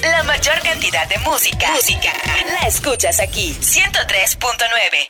La mayor cantidad de música la escuchas aquí. 103.9.